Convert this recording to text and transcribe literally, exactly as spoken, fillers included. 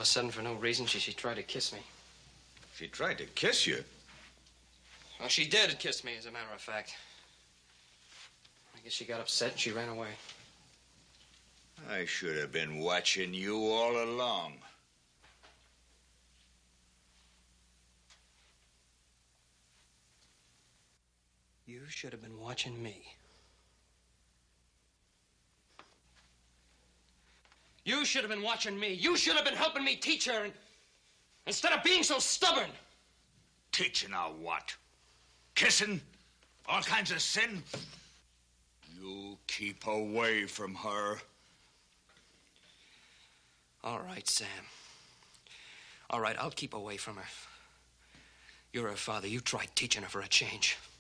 a sudden, for no reason, she, she tried to kiss me. She tried to kiss you? Well, she did kiss me, as a matter of fact. I guess she got upset and she ran away. I should have been watching you all along. You should have been watching me. You should have been watching me. You should have been helping me teach her and, instead of being so stubborn. Teaching her what? Kissing? All kinds of sin? You keep away from her. All right, Sam. All right, I'll keep away from her. You're her father. You try teaching her for a change.